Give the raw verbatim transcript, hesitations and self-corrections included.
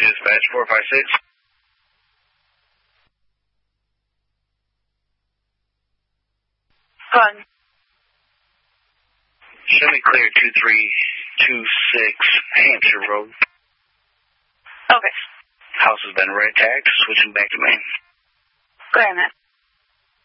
Dispatch four five six. Fun. Show me clear two three two six Hampshire Road. Okay. House has been red tagged. Switching back to main. Go ahead, man.